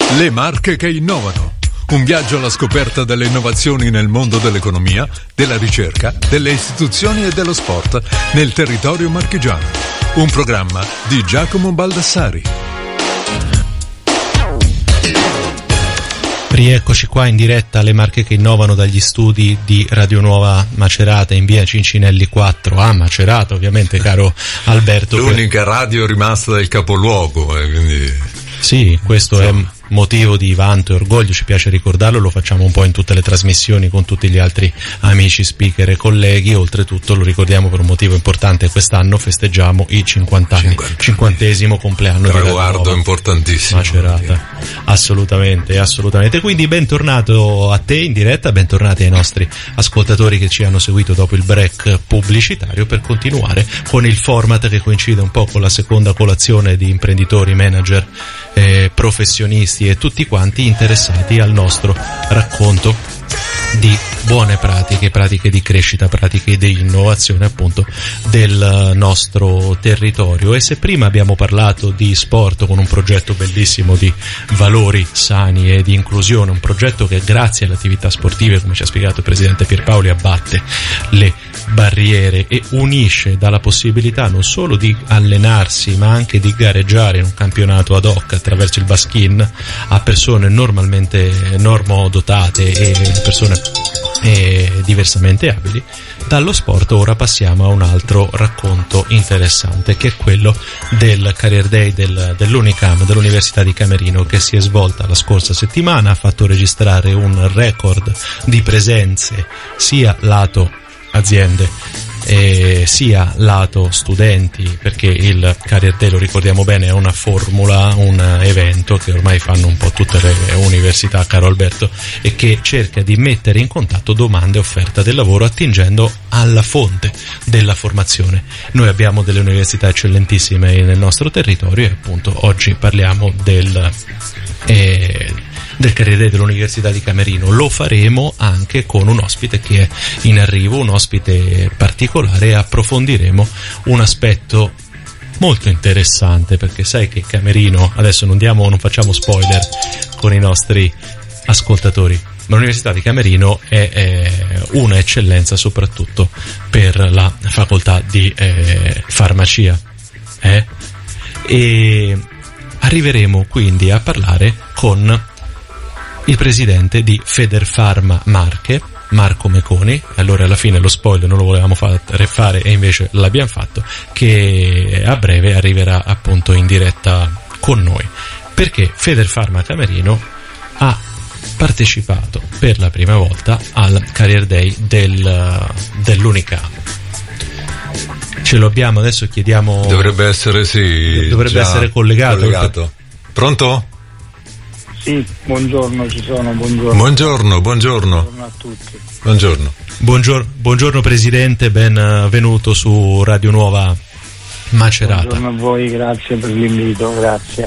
Le marche che innovano. Un viaggio alla scoperta delle innovazioni nel mondo dell'economia, della ricerca, delle istituzioni e dello sport nel territorio marchigiano. Un programma di Giacomo Baldassari. Rieccoci qua in diretta alle marche che innovano dagli studi di Radio Nuova Macerata in via Cincinelli 4 a Macerata, ovviamente, caro Alberto. L'unica radio rimasta del capoluogo, quindi... Sì, questo è motivo di vanto e orgoglio, ci piace ricordarlo, lo facciamo un po' in tutte le trasmissioni con tutti gli altri amici, speaker e colleghi. Oltretutto lo ricordiamo per un motivo importante: quest'anno festeggiamo i 50 anni, 50° compleanno di Radio Nuova. Traguardo importantissimo. Macerata, assolutamente. Quindi bentornato a te in diretta, bentornati ai nostri ascoltatori che ci hanno seguito dopo il break pubblicitario, per continuare con il format che coincide un po' con la seconda colazione di imprenditori, manager, professionisti e tutti quanti interessati al nostro racconto di buone pratiche di crescita, pratiche di innovazione appunto del nostro territorio. E se prima abbiamo parlato di sport con un progetto bellissimo di valori sani e di inclusione, un progetto che grazie alle attività sportive, come ci ha spiegato il presidente Pierpaoli, abbatte le barriere e unisce, dalla possibilità non solo di allenarsi ma anche di gareggiare in un campionato ad hoc attraverso il baskin a persone normalmente normodotate e persone diversamente abili. Dallo sport ora passiamo a un altro racconto interessante, che è quello del Career Day dell'Unicam, dell'Università di Camerino, che si è svolta la scorsa settimana, ha fatto registrare un record di presenze sia lato aziende sia lato studenti, perché il Career Day, lo ricordiamo bene, è una formula, un evento che ormai fanno un po' tutte le università, caro Alberto, e che cerca di mettere in contatto domanda e offerta del lavoro attingendo alla fonte della formazione. Noi abbiamo delle università eccellentissime nel nostro territorio e appunto oggi parliamo del Career Day dell'Università di Camerino. Lo faremo anche con un ospite che è in arrivo, un ospite particolare, e approfondiremo un aspetto molto interessante, perché sai che Camerino, adesso non facciamo spoiler con i nostri ascoltatori, ma l'Università di Camerino è una eccellenza soprattutto per la facoltà di farmacia, e arriveremo quindi a parlare con il presidente di Federfarma Marche, Marco Meconi. Allora alla fine lo spoiler non lo volevamo fare e invece l'abbiamo fatto, che a breve arriverà appunto in diretta con noi, perché Federfarma Camerino ha partecipato per la prima volta al Career Day dell'Unicam. Ce lo abbiamo, adesso chiediamo. Dovrebbe essere essere collegato. Pronto? Sì, buongiorno, ci sono, buongiorno. Buongiorno a tutti. Buongiorno presidente, benvenuto su Radio Nuova Macerata. Buongiorno a voi, grazie per l'invito, grazie.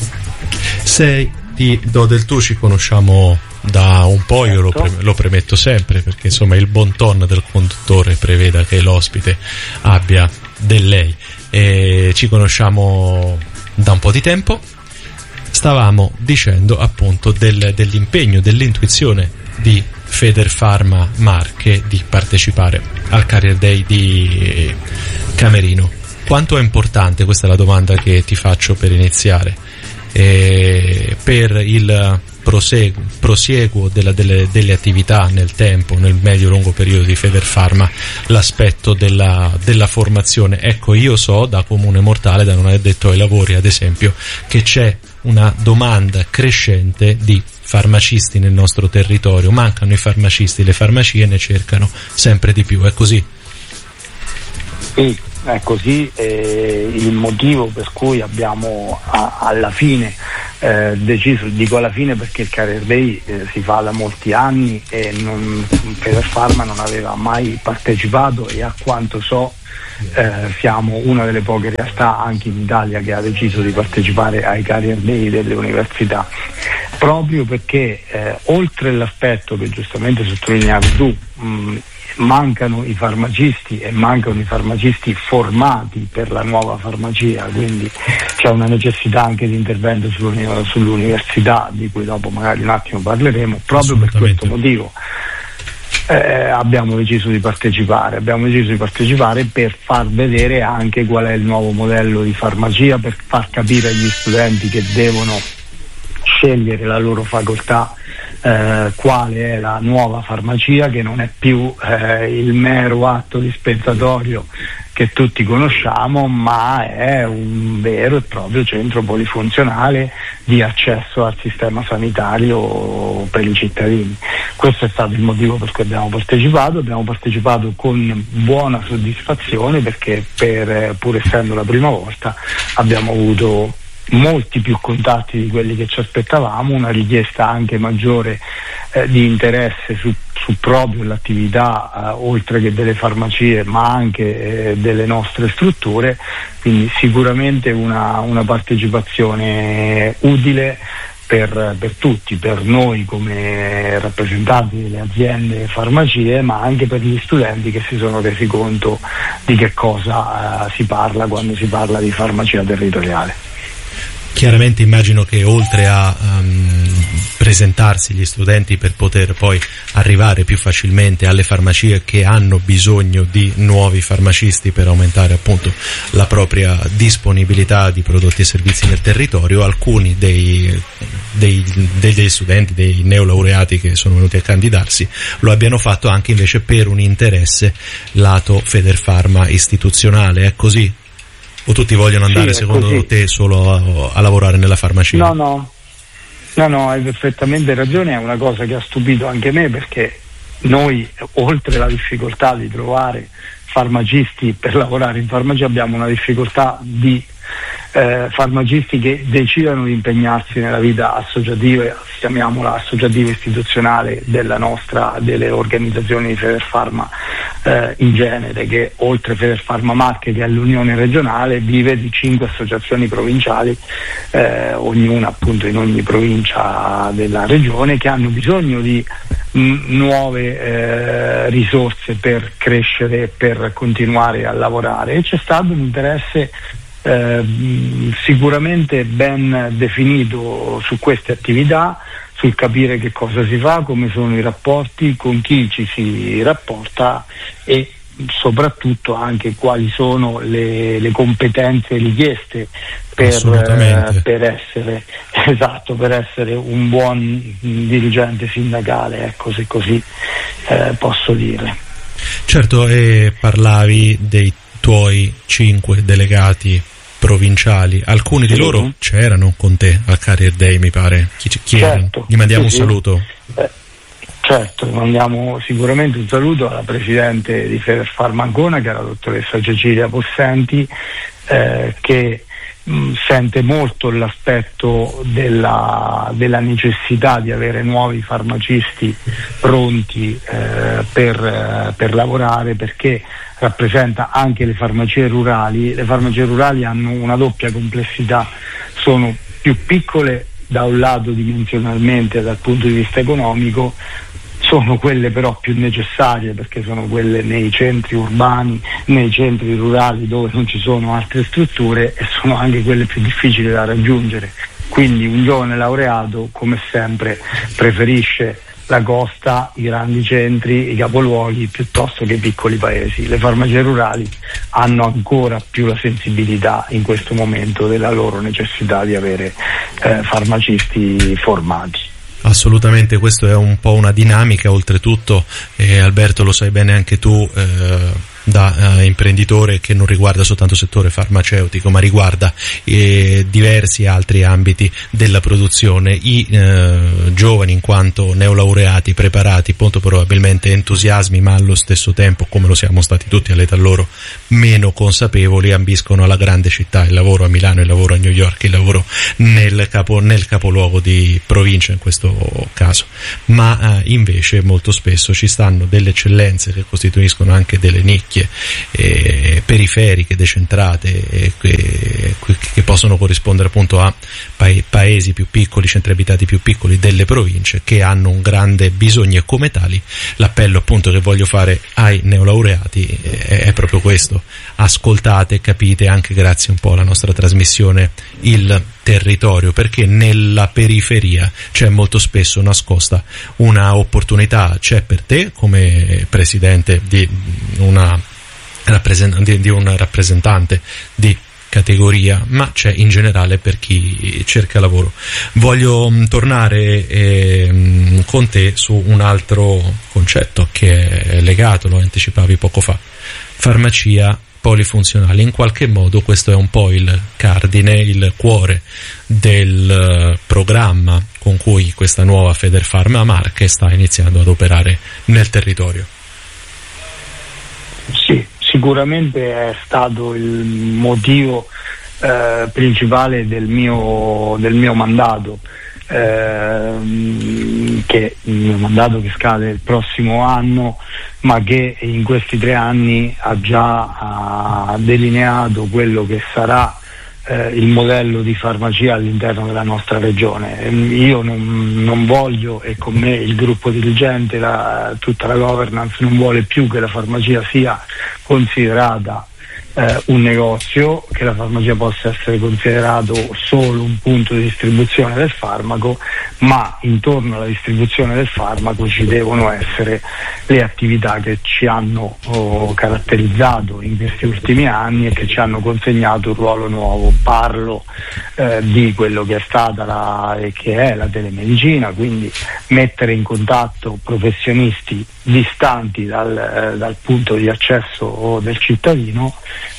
Ti do del tu, ci conosciamo da un po', io lo premetto sempre, perché insomma il bon ton del conduttore preveda che l'ospite abbia del lei, e ci conosciamo da un po' di tempo. Stavamo dicendo appunto dell'impegno, dell'intuizione di Federfarma Marche di partecipare al Career Day di Camerino. Quanto è importante, questa è la domanda che ti faccio per iniziare, per il prosieguo delle attività nel tempo, nel medio-lungo periodo di Federfarma, l'aspetto della formazione. Ecco, io so da comune mortale, da non addetto ai lavori ad esempio, che c'è una domanda crescente di farmacisti nel nostro territorio. Mancano i farmacisti, le farmacie ne cercano sempre di più, è così? Sì, è così, il motivo per cui abbiamo alla fine deciso, dico alla fine perché il Career Day si fa da molti anni e Federfarma non aveva mai partecipato, e a quanto so siamo una delle poche realtà anche in Italia che ha deciso di partecipare ai Career Day delle università, proprio perché oltre all'aspetto che giustamente sottolineavi tu, mancano i farmacisti e mancano i farmacisti formati per la nuova farmacia, quindi c'è una necessità anche di intervento sull'università, di cui dopo magari un attimo parleremo. Proprio per questo motivo abbiamo deciso di partecipare per far vedere anche qual è il nuovo modello di farmacia, per far capire agli studenti che devono scegliere la loro facoltà quale è la nuova farmacia, che non è più il mero atto dispensatorio che tutti conosciamo, ma è un vero e proprio centro polifunzionale di accesso al sistema sanitario per i cittadini. Questo è stato il motivo per cui abbiamo partecipato con buona soddisfazione, perché pur essendo la prima volta abbiamo avuto molti più contatti di quelli che ci aspettavamo, una richiesta anche maggiore di interesse su proprio l'attività oltre che delle farmacie, ma anche delle nostre strutture, quindi sicuramente una partecipazione utile per tutti, per noi come rappresentanti delle aziende farmacie, ma anche per gli studenti che si sono resi conto di che cosa si parla quando si parla di farmacia territoriale. Chiaramente immagino che oltre a presentarsi gli studenti per poter poi arrivare più facilmente alle farmacie che hanno bisogno di nuovi farmacisti per aumentare appunto la propria disponibilità di prodotti e servizi nel territorio, alcuni degli studenti, dei neolaureati che sono venuti a candidarsi, lo abbiano fatto anche invece per un interesse lato Federfarma istituzionale. È così? O tutti vogliono andare secondo te solo a lavorare nella farmacia? No, hai perfettamente ragione, è una cosa che ha stupito anche me, perché noi, oltre alla difficoltà di trovare farmacisti per lavorare in farmacia, abbiamo una difficoltà di farmacisti che decidano di impegnarsi nella vita associativa, chiamiamola associativa istituzionale delle organizzazioni di Federfarma in genere, che oltre Federfarma Marche, che è l'unione regionale, vive di 5 associazioni provinciali, ognuna appunto in ogni provincia della regione, che hanno bisogno di nuove risorse per crescere e per continuare a lavorare, e c'è stato un interesse sicuramente ben definito su queste attività, sul capire che cosa si fa, come sono i rapporti, con chi ci si rapporta e soprattutto anche quali sono le competenze richieste per essere un buon dirigente sindacale, ecco, se così posso dire. Certo, e parlavi dei tuoi 5 delegati provinciali, alcuni di loro c'erano con te al Career Day, mi pare. Chi erano? Gli mandiamo un saluto. Certo, mandiamo sicuramente un saluto alla presidente di Federfarma Ancona, che è la dottoressa Cecilia Possenti, che sente molto l'aspetto della necessità di avere nuovi farmacisti pronti per lavorare, perché rappresenta anche le farmacie rurali. Le farmacie rurali hanno una doppia complessità, sono più piccole da un lato dimensionalmente dal punto di vista economico, sono quelle però più necessarie perché sono quelle nei centri urbani, nei centri rurali dove non ci sono altre strutture, e sono anche quelle più difficili da raggiungere. Quindi un giovane laureato, come sempre, preferisce la costa, i grandi centri, i capoluoghi, piuttosto che i piccoli paesi. Le farmacie rurali hanno ancora più la sensibilità in questo momento della loro necessità di avere farmacisti formati. Assolutamente, questo è un po' una dinamica, oltretutto Alberto, lo sai bene anche tu, da imprenditore, che non riguarda soltanto il settore farmaceutico ma riguarda diversi altri ambiti della produzione. I giovani, in quanto neolaureati preparati, molto probabilmente entusiasmi, ma allo stesso tempo, come lo siamo stati tutti all'età loro, meno consapevoli, ambiscono alla grande città, il lavoro a Milano, il lavoro a New York, il lavoro nel capoluogo di provincia in questo caso, ma invece molto spesso ci stanno delle eccellenze che costituiscono anche delle nicchie nicchie periferiche, decentrate, che possono corrispondere appunto a paesi più piccoli, centri abitati più piccoli delle province, che hanno un grande bisogno, e come tali l'appello appunto che voglio fare ai neolaureati è proprio questo: ascoltate, capite anche grazie un po' alla nostra trasmissione il territorio, perché nella periferia c'è molto spesso nascosta una opportunità. C'è per te come presidente di un rappresentante di categoria, ma c'è in generale per chi cerca lavoro. Voglio tornare con te su un altro concetto che è legato, lo anticipavi poco fa: farmacia polifunzionale. In qualche modo questo è un po' il cardine, il cuore del programma con cui questa nuova Federfarma Marche sta iniziando ad operare nel territorio. Sì, sicuramente è stato il motivo principale del mio mandato, che il mio mandato che scade il prossimo anno, ma che in questi 3 anni ha già delineato quello che sarà il modello di farmacia all'interno della nostra regione. Io non voglio, e con me il gruppo dirigente, tutta la governance non vuole più che la farmacia sia considerata un negozio, che la farmacia possa essere considerato solo un punto di distribuzione del farmaco, ma intorno alla distribuzione del farmaco ci devono essere le attività che ci hanno caratterizzato in questi ultimi anni e che ci hanno consegnato un ruolo nuovo. Parlo di quello che è stata e che è la telemedicina, quindi mettere in contatto professionisti distanti dal punto di accesso del cittadino,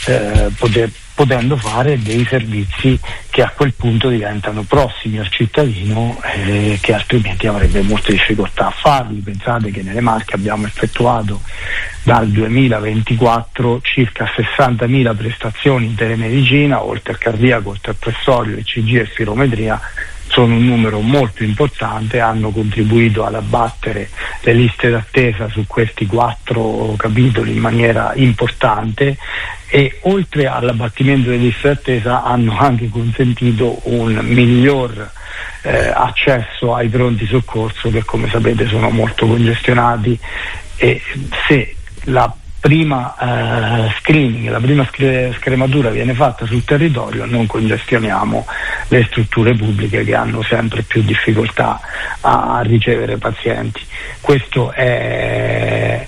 potendo fare dei servizi che a quel punto diventano prossimi al cittadino, che altrimenti avrebbe molte difficoltà a farli. Pensate che nelle Marche abbiamo effettuato dal 2024 circa 60.000 prestazioni in telemedicina, oltre al cardiaco, oltre al pressorio, ECG e spirometria. Sono un numero molto importante, hanno contribuito ad abbattere le liste d'attesa su questi 4 capitoli in maniera importante, e oltre all'abbattimento delle liste d'attesa hanno anche consentito un miglior accesso ai pronti soccorso, che come sapete sono molto congestionati, e se la prima screening, la prima scrematura viene fatta sul territorio, non congestioniamo le strutture pubbliche che hanno sempre più difficoltà a ricevere pazienti. Questo è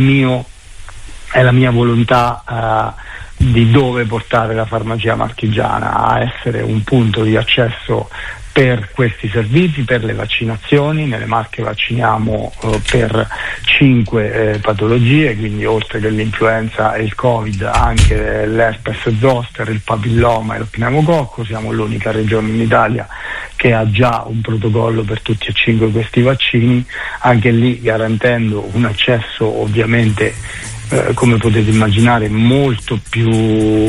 la mia volontà di dove portare la farmacia marchigiana, a essere un punto di accesso per questi servizi, per le vaccinazioni. Nelle Marche vacciniamo per 5 patologie, quindi oltre che l'influenza e il Covid anche l'herpes zoster, il papilloma e il pneumococco. Siamo l'unica regione in Italia che ha già un protocollo per tutti e 5 questi vaccini, anche lì garantendo un accesso ovviamente come potete immaginare molto più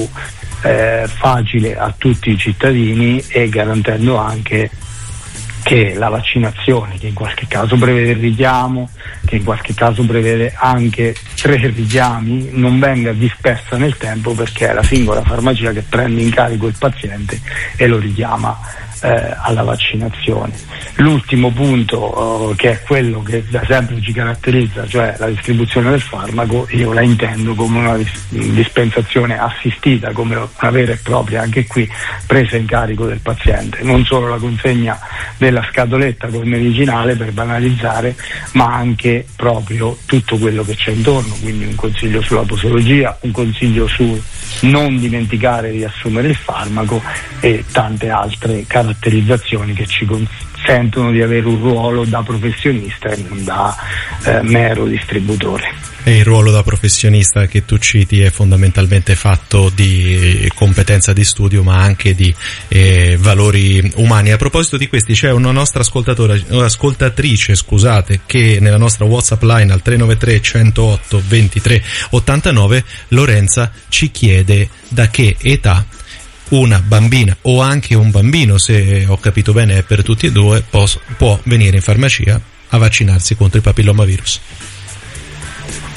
facile a tutti i cittadini, e garantendo anche che la vaccinazione, che in qualche caso prevede il richiamo, che in qualche caso prevede anche 3 richiami, non venga dispersa nel tempo, perché è la singola farmacia che prende in carico il paziente e lo richiama alla vaccinazione. L'ultimo punto, che è quello che da sempre ci caratterizza, cioè la distribuzione del farmaco, io la intendo come una dispensazione assistita, come una vera e propria, anche qui, presa in carico del paziente, non solo la consegna della scatoletta col medicinale, per banalizzare, ma anche proprio tutto quello che c'è intorno, quindi un consiglio sulla posologia, un consiglio su non dimenticare di assumere il farmaco e tante altre caratterizzazioni che ci consentono di avere un ruolo da professionista e non da mero distributore. E il ruolo da professionista che tu citi è fondamentalmente fatto di competenza di studio, ma anche di valori umani. A proposito di questi, c'è una nostra ascoltatrice, scusate, che nella nostra WhatsApp line al 393 108 23 89, Lorenza, ci chiede da che età una bambina o anche un bambino, se ho capito bene è per tutti e due, può venire in farmacia a vaccinarsi contro il papillomavirus.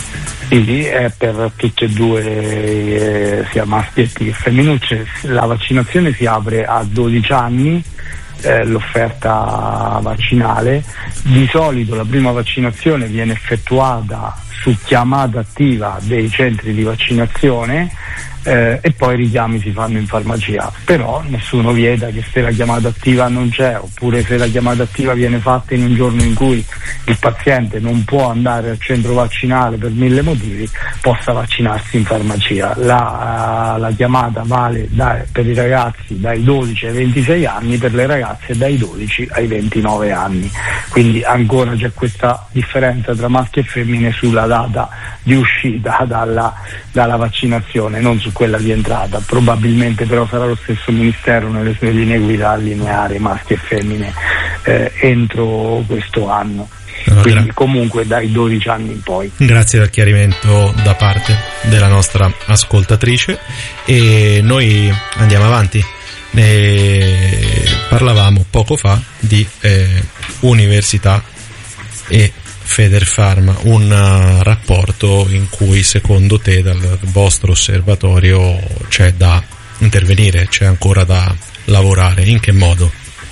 Sì, è per tutte e due, sia maschi che femminucce. La vaccinazione si apre a 12 anni, l'offerta vaccinale. Di solito la prima vaccinazione viene effettuata su chiamata attiva dei centri di vaccinazione, e poi i richiami si fanno in farmacia, però nessuno vieta che se la chiamata attiva non c'è, oppure se la chiamata attiva viene fatta in un giorno in cui il paziente non può andare al centro vaccinale per 1000 motivi, possa vaccinarsi in farmacia. La chiamata vale per i ragazzi dai 12 ai 26 anni, per le ragazze dai 12 ai 29 anni, quindi ancora c'è questa differenza tra maschi e femmine sulla data di uscita dalla vaccinazione, non su quella di entrata. Probabilmente però sarà lo stesso Ministero nelle sue linee guida a allineare maschi e femmine entro questo anno. Quindi comunque dai 12 anni in poi. Grazie del chiarimento da parte della nostra ascoltatrice, e noi andiamo avanti. Parlavamo poco fa di università e Federfarma, un rapporto in cui secondo te dal vostro osservatorio c'è da intervenire, c'è ancora da lavorare, in che modo?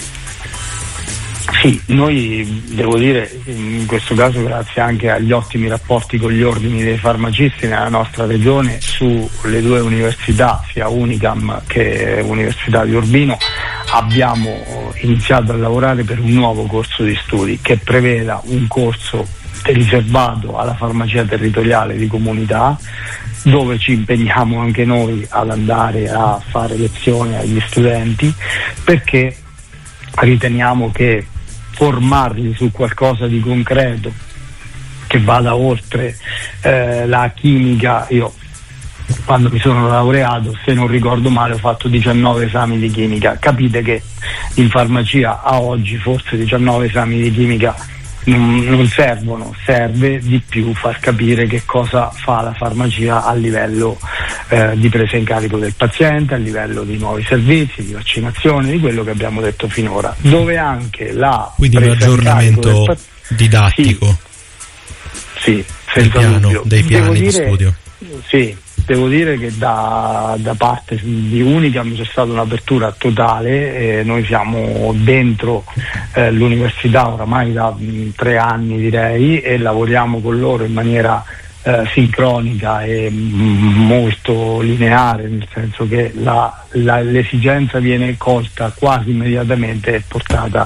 Sì, noi devo dire in questo caso grazie anche agli ottimi rapporti con gli ordini dei farmacisti nella nostra regione, sulle due università, sia Unicam che Università di Urbino, abbiamo iniziato a lavorare per un nuovo corso di studi che preveda un corso riservato alla farmacia territoriale di comunità, dove ci impegniamo anche noi ad andare a fare lezioni agli studenti, perché riteniamo che formarli su qualcosa di concreto che vada oltre la chimica. Io quando mi sono laureato, se non ricordo male, ho fatto 19 esami di chimica. Capite che in farmacia a oggi forse 19 esami di chimica non servono, serve di più far capire che cosa fa la farmacia a livello di presa in carico del paziente, a livello di nuovi servizi, di vaccinazione, di quello che abbiamo detto finora, dove anche la quindi un aggiornamento didattico sì, senza dubbio. Dei piani di studio. Sì, devo dire che da parte di Unicam c'è stata un'apertura totale, noi siamo dentro l'università oramai da 3 anni direi, e lavoriamo con loro in maniera sincronica e molto lineare, nel senso che l'esigenza viene colta quasi immediatamente e portata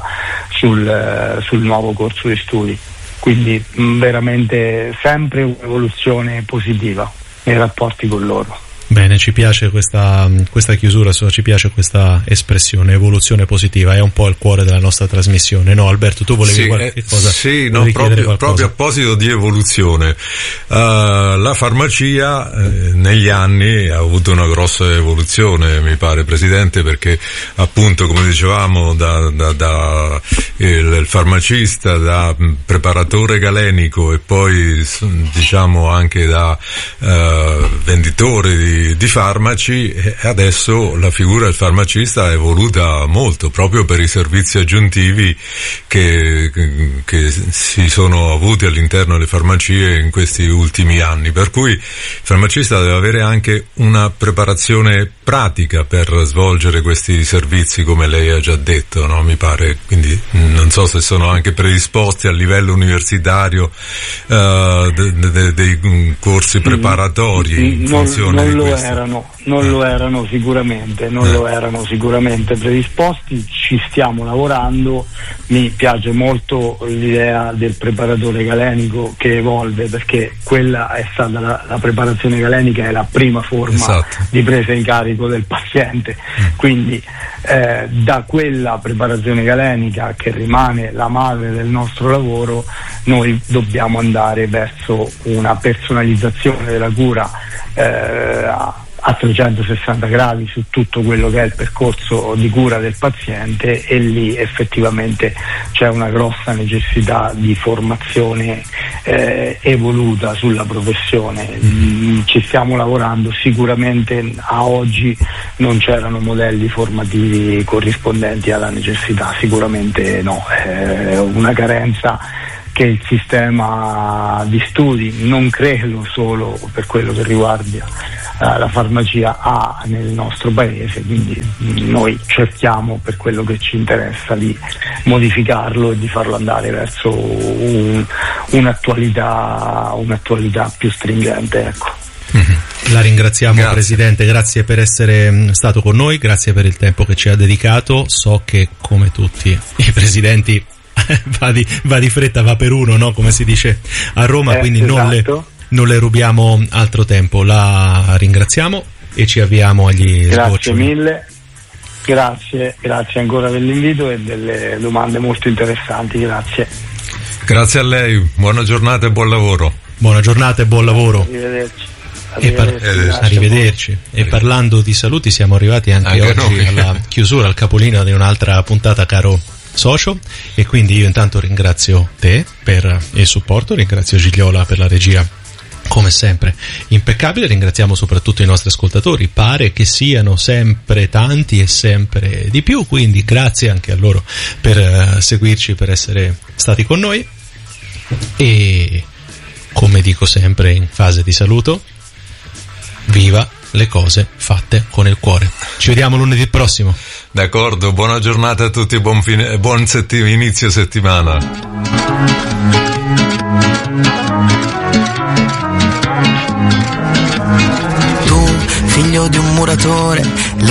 sul nuovo corso di studi, quindi veramente sempre un'evoluzione positiva nei rapporti con loro. Bene, ci piace questa chiusura, ci piace questa espressione, evoluzione positiva, è un po' il cuore della nostra trasmissione, no Alberto? Tu volevi qualche cosa? Sì, no, proprio a proposito di evoluzione, la farmacia negli anni ha avuto una grossa evoluzione, mi pare, Presidente, perché appunto, come dicevamo, da il farmacista, da preparatore galenico e poi diciamo anche da venditore di farmaci, adesso la figura del farmacista è evoluta molto proprio per i servizi aggiuntivi che si sono avuti all'interno delle farmacie in questi ultimi anni, per cui il farmacista deve avere anche una preparazione pratica per svolgere questi servizi, come lei ha già detto, no? Mi pare, quindi non so se sono anche predisposti a livello universitario dei corsi preparatori in funzione di questo. Non lo erano sicuramente predisposti, ci stiamo lavorando. Mi piace molto l'idea del preparatore galenico che evolve, perché quella è stata la preparazione galenica, è la prima forma di presa in carico del paziente, quindi da quella preparazione galenica, che rimane la madre del nostro lavoro, noi dobbiamo andare verso una personalizzazione della cura a 360 gradi su tutto quello che è il percorso di cura del paziente, e lì effettivamente c'è una grossa necessità di formazione evoluta sulla professione. Ci stiamo lavorando, sicuramente a oggi non c'erano modelli formativi corrispondenti alla necessità, sicuramente no, una carenza che il sistema di studi, non credo solo per quello che riguarda la farmacia, ha nel nostro paese, quindi noi cerchiamo, per quello che ci interessa, di modificarlo e di farlo andare verso un'attualità più stringente, ecco. La ringraziamo, grazie. Presidente, grazie per essere stato con noi, grazie per il tempo che ci ha dedicato. So che, come tutti i presidenti, va di fretta, va per uno, no? Come si dice a Roma, quindi esatto. non le rubiamo altro tempo. La ringraziamo e ci avviamo agli Grazie sgoccioli. mille, grazie ancora dell'invito e delle domande molto interessanti, grazie. Grazie a lei, buona giornata e buon lavoro. Buona giornata e buon lavoro. Arrivederci. Arrivederci. E parlando di saluti, siamo arrivati anche oggi noi. alla chiusura, al capolinea di un'altra puntata, caro socio, e quindi io intanto ringrazio te per il supporto, ringrazio Gigliola per la regia, come sempre impeccabile, ringraziamo soprattutto i nostri ascoltatori, pare che siano sempre tanti e sempre di più, quindi grazie anche a loro per seguirci, per essere stati con noi. E come dico sempre in fase di saluto, viva le cose fatte con il cuore. Ci vediamo lunedì prossimo. D'accordo, buona giornata a tutti e buon inizio settimana. Tu, figlio di un muratore,